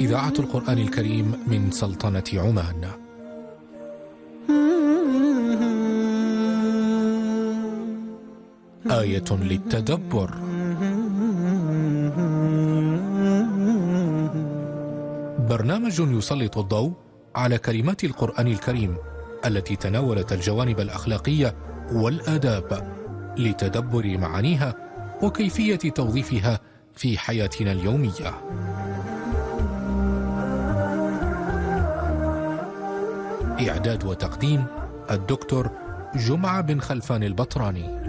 إذاعة القرآن الكريم من سلطنة عمان. آية للتدبر. برنامج يسلط الضوء على كلمات القرآن الكريم التي تناولت الجوانب الأخلاقية والآداب لتدبر معانيها وكيفية توظيفها في حياتنا اليومية. إعداد وتقديم الدكتور جمعة بن خلفان البطراني.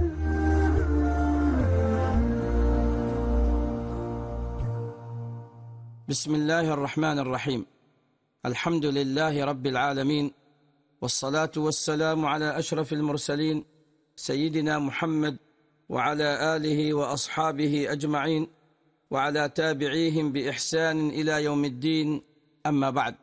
بسم الله الرحمن الرحيم. الحمد لله رب العالمين، والصلاة والسلام على أشرف المرسلين سيدنا محمد وعلى آله وأصحابه أجمعين وعلى تابعيهم بإحسان إلى يوم الدين. أما بعد،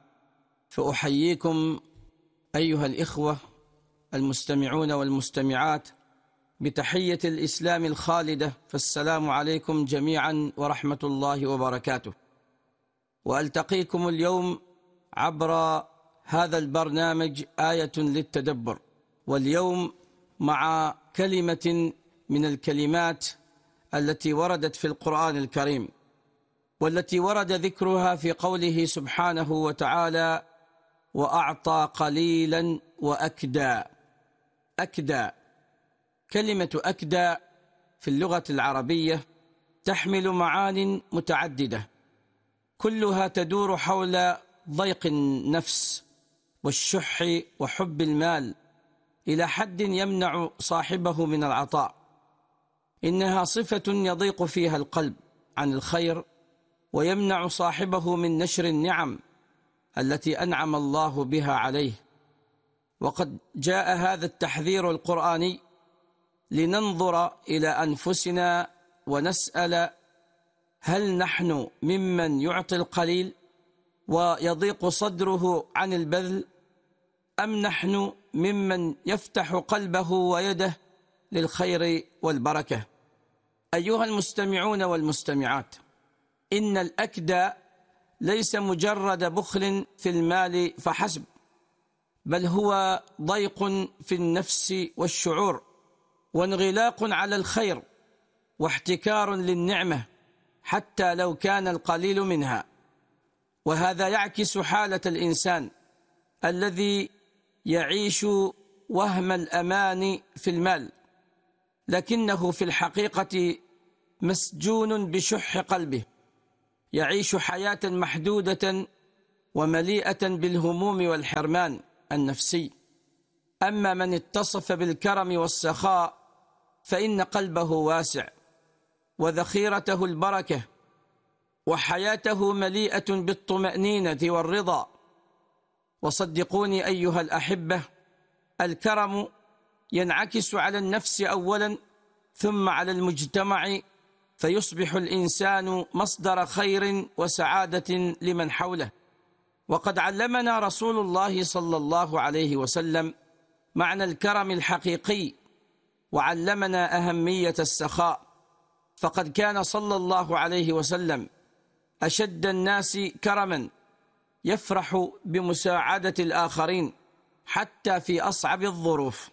فأحييكم أيها الإخوة المستمعون والمستمعات بتحية الإسلام الخالدة، فالسلام عليكم جميعا ورحمة الله وبركاته. وألتقيكم اليوم عبر هذا البرنامج آية للتدبر، واليوم مع كلمة من الكلمات التي وردت في القرآن الكريم، والتي ورد ذكرها في قوله سبحانه وتعالى: وأعطى قليلا وأكدى. أكدى، كلمة أكدى في اللغة العربية تحمل معان متعددة، كلها تدور حول ضيق النفس والشح وحب المال إلى حد يمنع صاحبه من العطاء. إنها صفة يضيق فيها القلب عن الخير، ويمنع صاحبه من نشر النعم التي أنعم الله بها عليه. وقد جاء هذا التحذير القرآني لننظر إلى أنفسنا ونسأل: هل نحن ممن يعطي القليل ويضيق صدره عن البذل، أم نحن ممن يفتح قلبه ويده للخير والبركة؟ أيها المستمعون والمستمعات، إن الأكدى ليس مجرد بخل في المال فحسب، بل هو ضيق في النفس والشعور، وانغلاق على الخير، واحتكار للنعمة حتى لو كان القليل منها. وهذا يعكس حالة الإنسان الذي يعيش وهم الأمان في المال، لكنه في الحقيقة مسجون بشح قلبه، يعيش حياة محدودة ومليئة بالهموم والحرمان النفسي. أما من اتصف بالكرم والسخاء فإن قلبه واسع، وذخيرته البركة، وحياته مليئة بالطمأنينة والرضا. وصدقوني أيها الأحبة، الكرم ينعكس على النفس أولا، ثم على المجتمع، فيصبح الإنسان مصدر خير وسعادة لمن حوله. وقد علمنا رسول الله صلى الله عليه وسلم معنى الكرم الحقيقي، وعلمنا أهمية السخاء، فقد كان صلى الله عليه وسلم أشد الناس كرما، يفرح بمساعدة الآخرين حتى في أصعب الظروف،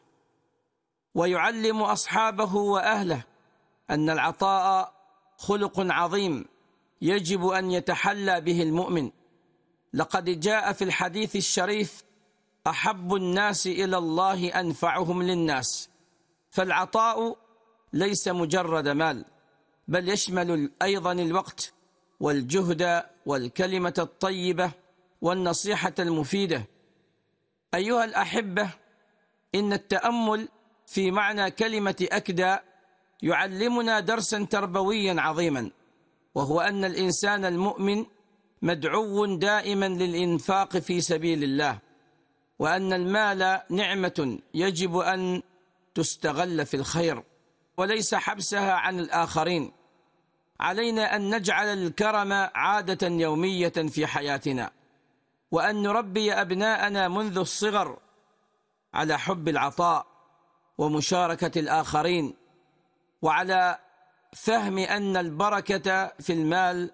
ويعلم أصحابه وأهله أن العطاء خلق عظيم يجب أن يتحلى به المؤمن. لقد جاء في الحديث الشريف: أحب الناس إلى الله أنفعهم للناس. فالعطاء ليس مجرد مال، بل يشمل أيضا الوقت والجهد والكلمة الطيبة والنصيحة المفيدة. أيها الأحبة، إن التأمل في معنى كلمة أكدى يعلمنا درسا تربويا عظيما، وهو أن الإنسان المؤمن مدعو دائما للإنفاق في سبيل الله، وأن المال نعمة يجب أن تستغل في الخير وليس حبسها عن الآخرين. علينا أن نجعل الكرم عادة يومية في حياتنا، وأن نربي أبناءنا منذ الصغر على حب العطاء ومشاركة الآخرين، وعلى فهم أن البركة في المال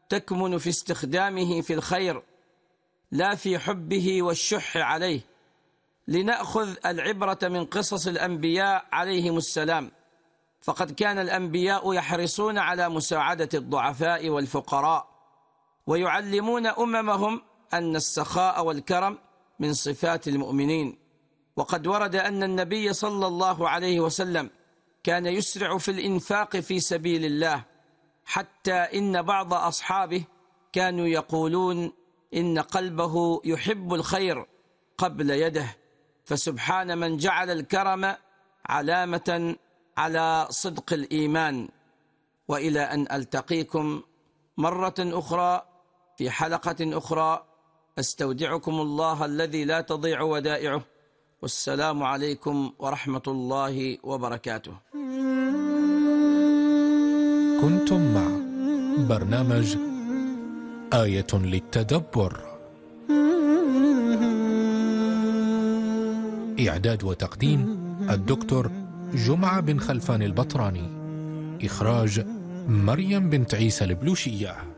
تكمن في استخدامه في الخير لا في حبه والشح عليه. لنأخذ العبرة من قصص الأنبياء عليهم السلام، فقد كان الأنبياء يحرصون على مساعدة الضعفاء والفقراء، ويعلمون أممهم أن السخاء والكرم من صفات المؤمنين. وقد ورد أن النبي صلى الله عليه وسلم كان يسرع في الإنفاق في سبيل الله، حتى إن بعض أصحابه كانوا يقولون إن قلبه يحب الخير قبل يده. فسبحان من جعل الكرم علامة على صدق الإيمان. وإلى أن ألتقيكم مرة أخرى في حلقة أخرى، أستودعكم الله الذي لا تضيع ودائعه، والسلام عليكم ورحمة الله وبركاته. كنتم مع برنامج آية للتدبر، إعداد وتقديم الدكتور جمعة بن خلفان البطراني، إخراج مريم بنت عيسى البلوشية.